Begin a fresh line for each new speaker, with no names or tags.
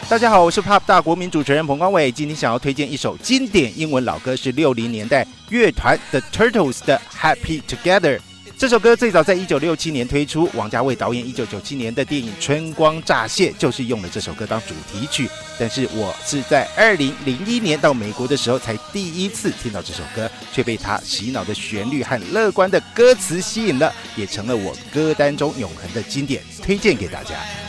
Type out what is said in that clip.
大家好，我是 Pop 大国民主持人彭光伟。今天想要推荐一首经典英文老歌，是60年代乐团 The Turtles 的 Happy Together。这首歌最早在1967年推出，王家卫导演1997年的电影《春光乍泄》就是用了这首歌当主题曲。但是我是在2001年到美国的时候才第一次听到这首歌，却被它洗脑的旋律和乐观的歌词吸引了，也成了我歌单中永恒的经典，推荐给大家。